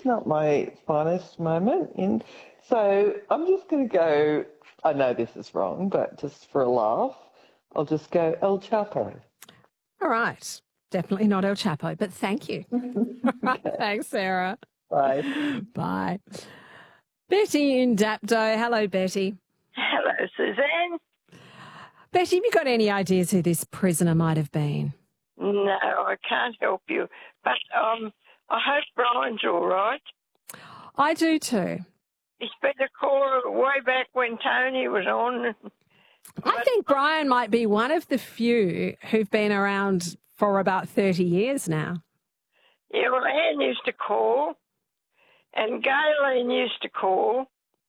It's not my finest moment. And so I'm just going to go, I know this is wrong, but just for a laugh, I'll just go El Chapo. All right. Definitely not El Chapo, but thank you. Okay. Thanks, Sarah. Bye. Bye. Betty in Dapto. Hello, Betty. Hello, Suzanne. Betty, have you got any ideas who this prisoner might have been? No, I can't help you. But I hope Brian's all right. I do too. He's been a caller way back when Tony was on. I think Brian might be one of the few who've been around for about 30 years now. Yeah, well, Anne used to call, and Galen used to call,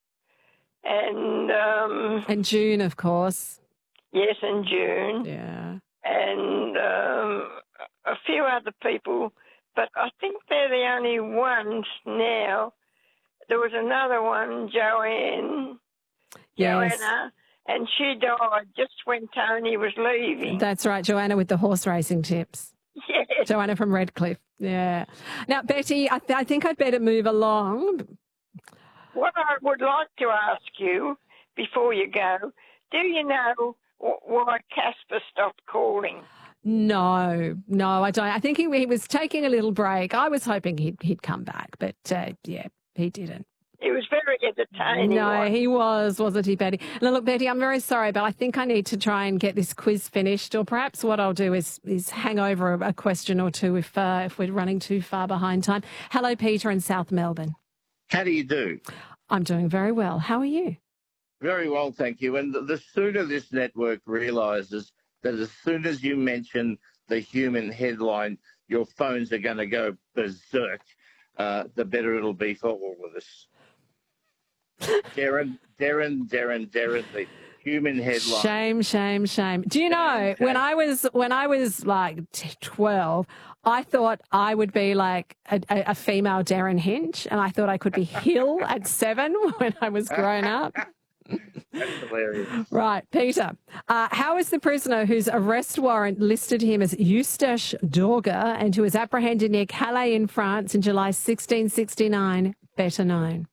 and June, of course. Yes, and June. Yeah. And a few other people, but I think they're the only ones now. There was another one, Joanna, and she died just when Tony was leaving. That's right, Joanna with the horse racing tips. Yes. Joanna from Redcliffe, yeah. Now, Betty, I think I'd better move along. What I would like to ask you before you go, do you know why Casper stopped calling? No, I don't. I think he was taking a little break. I was hoping he'd come back, but yeah, he didn't. He was very entertaining. No, he wasn't he, Betty? Now, look, Betty, I'm very sorry, but I think I need to try and get this quiz finished, or perhaps what I'll do is hang over a question or two if we're running too far behind time. Hello, Peter in South Melbourne. How do you do? I'm doing very well. How are you? Very well, thank you. And the sooner this network realises that as soon as you mention the human headline, your phones are going to go berserk, the better it'll be for all of us. Darren, the human headline. Shame. Do you know, when I was like 12, I thought I would be like a female Darren Hinch, and I thought I could be Hill at 7 when I was grown up. That's hilarious. Right, Peter. How is the prisoner whose arrest warrant listed him as Eustache Dorga and who was apprehended near Calais in France in July 1669 better known?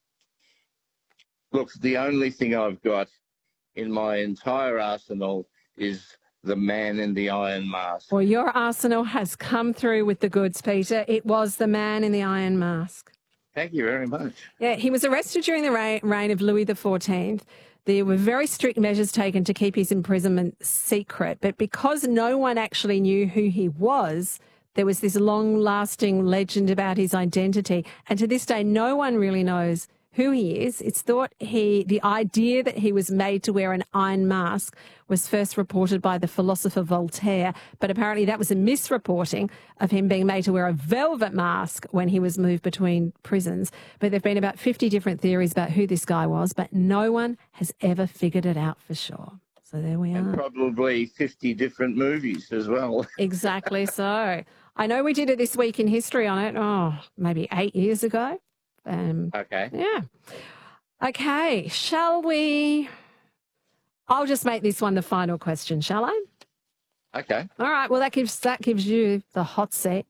Look, the only thing I've got in my entire arsenal is the man in the iron mask. Well, your arsenal has come through with the goods, Peter. It was the man in the iron mask. Thank you very much. Yeah, he was arrested during the reign of Louis XIV. There were very strict measures taken to keep his imprisonment secret, but because no one actually knew who he was, there was this long-lasting legend about his identity. And to this day, no one really knows who he is. It's thought the idea that he was made to wear an iron mask was first reported by the philosopher Voltaire, but apparently that was a misreporting of him being made to wear a velvet mask when he was moved between prisons. But there have been about 50 different theories about who this guy was, but no one has ever figured it out for sure. So there we are. And probably 50 different movies as well. Exactly so. I know we did it This Week in History on it, maybe 8 years ago. Okay. Yeah. Okay, shall we? I'll just make this one the final question, shall I? Okay. All right, well, that gives you the hot seat.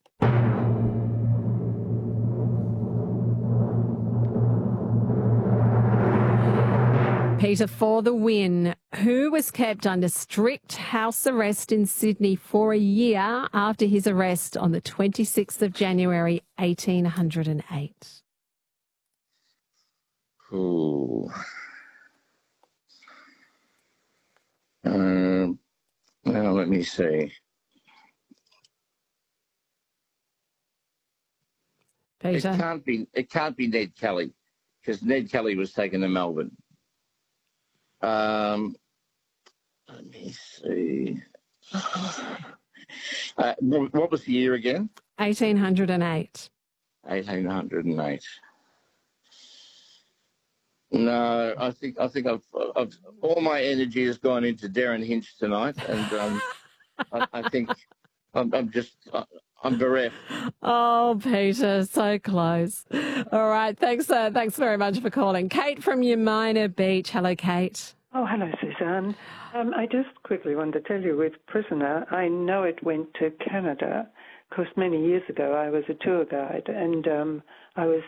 Peter, for the win. Who was kept under strict house arrest in Sydney for a year after his arrest on the 26th of January, 1808? Ooh. Now let me see. Peter? It can't be Ned Kelly, because Ned Kelly was taken to Melbourne. Let me see. What was the year again? 1808. 1808. No, I think I've all my energy has gone into Darren Hinch tonight, and I think I'm bereft. Oh, Peter, so close. All right, thanks very much for calling. Kate from Umina Beach. Hello, Kate. Oh, hello, Suzanne. I just quickly wanted to tell you with Prisoner, I know it went to Canada because many years ago I was a tour guide and I was